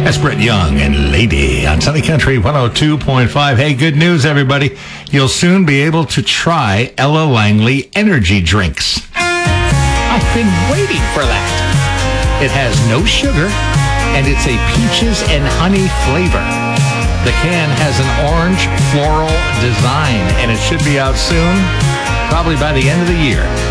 That's Brett Young and Lady on Sunny Country 102.5. Hey, good news, everybody. You'll soon be able to try Ella Langley energy drinks. I've been waiting for that. It has no sugar, and it's a peaches and honey flavor. The can has an orange floral design, and it should be out soon, probably by the end of the year.